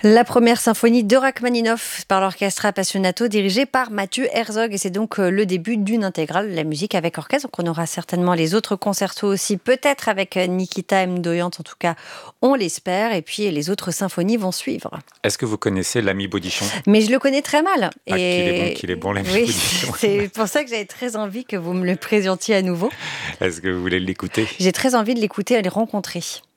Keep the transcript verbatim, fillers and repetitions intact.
La première symphonie de Rachmaninoff par l'Orchestra Appassionato dirigé par Mathieu Herzog, et c'est donc le début d'une intégrale de la musique avec orchestre. Donc on aura certainement les autres concertos aussi, peut-être avec Nikita Mdoyant, en tout cas on l'espère, et puis les autres symphonies vont suivre. Est-ce que vous connaissez l'ami Baudichon ? Mais je le connais très mal. Ah, et... qu'il est bon, qu'il est bon l'ami oui, Baudichon. C'est pour ça que j'avais très envie que vous me le présentiez à nouveau. Est-ce que vous voulez l'écouter ? J'ai très envie de l'écouter et de le rencontrer.